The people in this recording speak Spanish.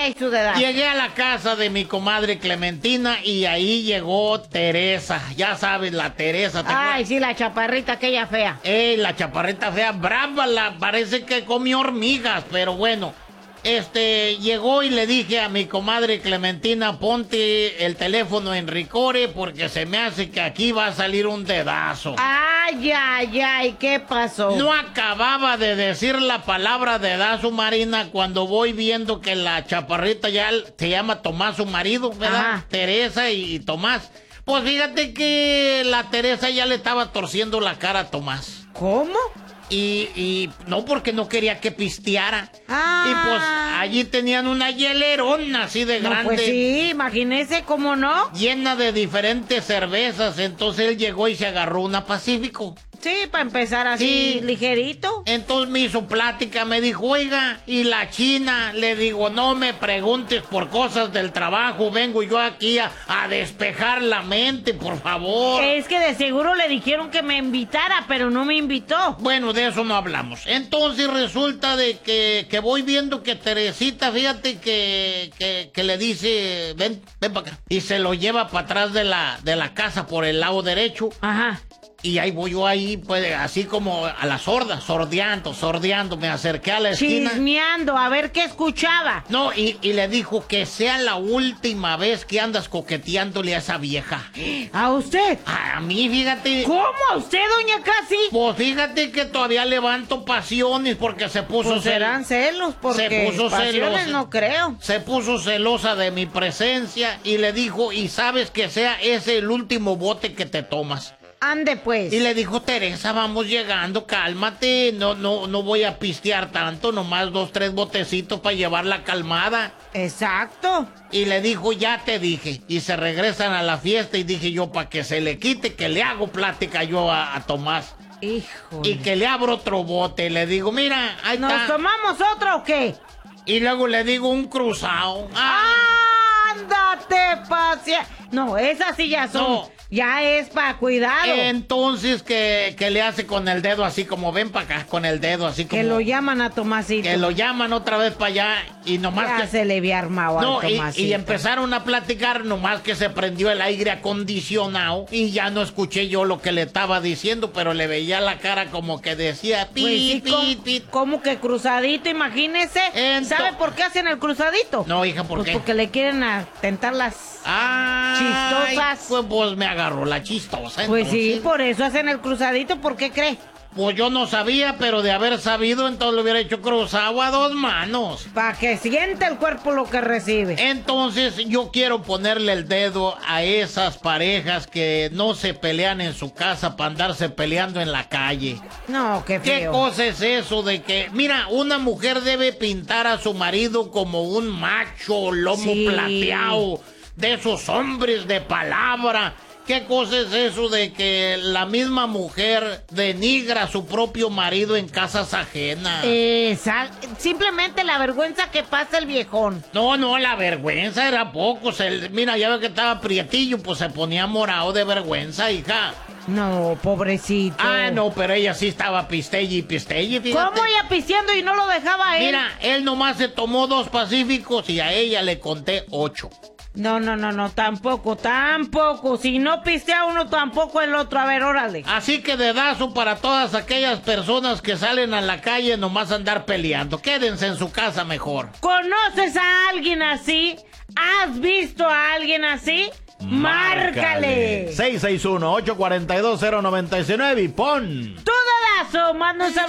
qué hizo de edad? Llegué a la casa de mi comadre Clementina y ahí llegó Teresa. Ya sabes, la Teresa. Ay, sí, la chaparrita aquella fea. La chaparrita fea, brava, parece que comió hormigas, pero bueno. Llegó y le dije a mi comadre Clementina, ponte el teléfono en Ricore porque se me hace que aquí va a salir un dedazo. Ay, ay, ay, ¿qué pasó? No acababa de decir la palabra dedazo, Marina, cuando voy viendo que la chaparrita ya se llama Tomás, su marido, ¿verdad? Ajá. Teresa y Tomás. Pues fíjate que la Teresa ya le estaba torciendo la cara a Tomás. ¿Cómo? Y no, porque no quería que pisteara. Ah. Y pues allí tenían una hielerona así de grande. No, pues sí, imagínese, ¿cómo no? Llena de diferentes cervezas. Entonces él llegó y se agarró una Pacífico. Sí, para empezar así, Sí. ligerito. Entonces me hizo plática, me dijo, oiga, ¿y la China? Le digo, no me preguntes por cosas del trabajo, vengo yo aquí a despejar la mente, por favor. Es que de seguro le dijeron que me invitara, pero no me invitó. Bueno, de eso no hablamos. Entonces resulta de que voy viendo que Teresita, fíjate que le dice, ven para acá. Y se lo lleva para atrás de la casa por el lado derecho. Ajá. Y ahí voy yo ahí, pues, así como a la sorda, sordeando, me acerqué a la esquina. Chismeando, a ver qué escuchaba. No, y le dijo que sea la última vez que andas coqueteándole a esa vieja. ¿A usted? A mí, fíjate. ¿Cómo? ¿A usted, doña Casi? Pues fíjate que todavía levanto pasiones porque se puso Pues serán celos, porque se puso pasiones celosa. no creo. Se puso celosa de mi presencia y le dijo, y sabes que sea ese el último bote que te tomas. Ande pues. Y le dijo, Teresa, vamos llegando, cálmate, no voy a pistear tanto, nomás 2, 3 botecitos para llevarla calmada. Exacto. Y le dijo, ya te dije. Y se regresan a la fiesta y dije yo, para que se le quite, que le hago plática yo a Tomás. Híjole. Y que le abro otro bote. Le digo, mira, ahí ¿Nos está. tomamos otro o qué? Y luego le digo un cruzado. ¡Ándate, pacia! No, esas sí ya son. No. Ya es para cuidado. Entonces que le hace con el dedo así como, ven para acá, con el dedo así como. Que lo llaman a Tomasito. Que lo llaman otra vez para allá y nomás Ya que se le había armado no, al Tomasito. y empezaron a platicar, nomás que se prendió el aire acondicionado y ya no escuché yo lo que le estaba diciendo, pero le veía la cara como que decía Pues sí, ¿cómo que cruzadito? Imagínese. ¿Sabe por qué hacen el cruzadito? No, hija, ¿por pues qué? Porque le quieren atentar las chistosas. Pues me agarró la chistosa. Pues entonces. sí, por eso hacen el cruzadito. ¿Por qué cree? Pues yo no sabía, pero de haber sabido, entonces lo hubiera hecho cruzado a 2 manos. Para que siente el cuerpo lo que recibe. Entonces yo quiero ponerle el dedo a esas parejas que no se pelean en su casa para andarse peleando en la calle. No, qué feo. ¿Qué cosa es eso de que, mira, una mujer debe pintar a su marido como un macho, lomo plateado, de esos hombres de palabra? ¿Qué cosa es eso de que la misma mujer denigra a su propio marido en casas ajenas? Simplemente la vergüenza que pasa el viejón. No, la vergüenza era poco. Mira, ya ve que estaba prietillo, pues se ponía morado de vergüenza, hija. No, pobrecito. No, pero ella sí estaba pistelle y fíjate. ¿Cómo ella pisteando y no lo dejaba a él? Mira, él nomás se tomó 2 pacíficos y a ella le conté 8. No, tampoco. Si no pistea uno, tampoco el otro. A ver, órale. Así que dedazo para todas aquellas personas que salen a la calle nomás a andar peleando. Quédense en su casa mejor. ¿Conoces a alguien así? ¿Has visto a alguien así? ¡Márcale! 661-842-0919 y pon... ¡Tu dedazo! Mándanos a